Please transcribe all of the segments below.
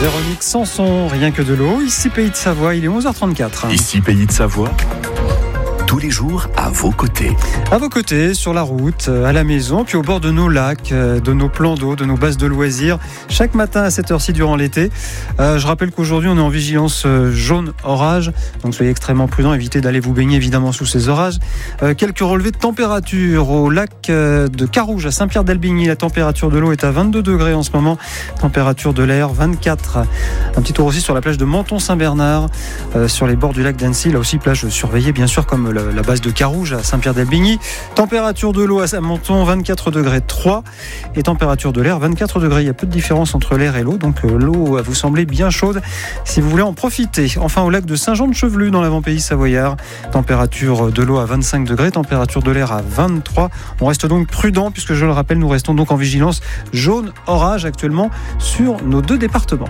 Véronique Sanson, rien que de l'eau. Ici Pays de Savoie, il est 11h34. Ici Pays de Savoie, tous les jours à vos côtés. À vos côtés, sur la route, à la maison, puis au bord de nos lacs, de nos plans d'eau, de nos bases de loisirs, chaque matin à cette heure-ci durant l'été. Je rappelle qu'aujourd'hui on est en vigilance jaune orage, donc soyez extrêmement prudents, évitez d'aller vous baigner évidemment sous ces orages. Quelques relevés de température au lac de Carouge à Saint-Pierre-d'Albigny. La température de l'eau est à 22 degrés en ce moment, température de l'air 24. Un petit tour aussi sur la plage de Menton-Saint-Bernard, sur les bords du lac d'Annecy, là aussi plage surveillée bien sûr comme la base de Carouge à Saint-Pierre-d'Albigny. Température de l'eau à Menton 24 degrés 3 et température de l'air 24 degrés. Il y a peu de différence entre l'air et l'eau, donc l'eau va vous sembler bien chaude si vous voulez en profiter. Enfin au lac de Saint-Jean-de-Chevelu dans l'avant-pays savoyard, température de l'eau à 25 degrés, température de l'air à 23. On reste donc prudent puisque je le rappelle, nous restons donc en vigilance jaune orage actuellement sur nos deux départements.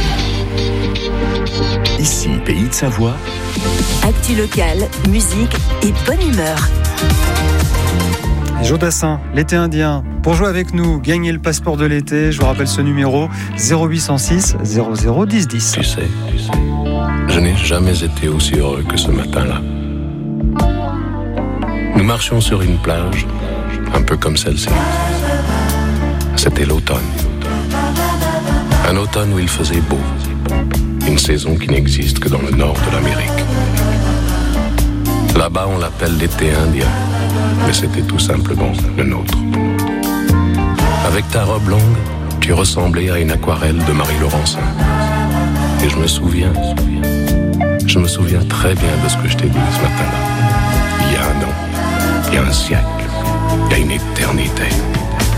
Ici Pays de Savoie. Actu locale, musique et bonne humeur. Jodassin, l'été indien. Pour jouer avec nous, gagnez le passeport de l'été. Je vous rappelle ce numéro 0806 00 10 10. Tu sais, je n'ai jamais été aussi heureux que ce matin-là. Nous marchions sur une plage, un peu comme celle-ci. C'était l'automne. Un automne où il faisait beau. Une saison qui n'existe que dans le nord de l'Amérique. Là-bas, on l'appelle l'été indien, mais c'était tout simplement le nôtre. Avec ta robe longue, tu ressemblais à une aquarelle de Marie Laurencin. Et je me souviens très bien de ce que je t'ai dit ce matin-là. Il y a un an, il y a un siècle, il y a une éternité.